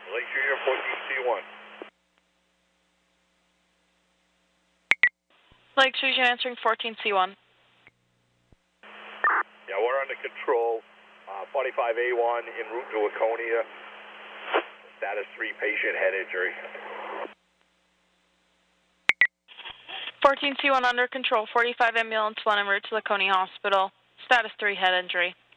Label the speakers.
Speaker 1: Lakeshore Unit 14C1.
Speaker 2: Lakeshore Unit answering 14C1.
Speaker 1: Yeah, we're under control. 45A1 en route to Laconia. Status 3, patient head injury.
Speaker 2: 14C1 under control. 45 ambulance 1 en route to Laconia Hospital. Status 3 head injury.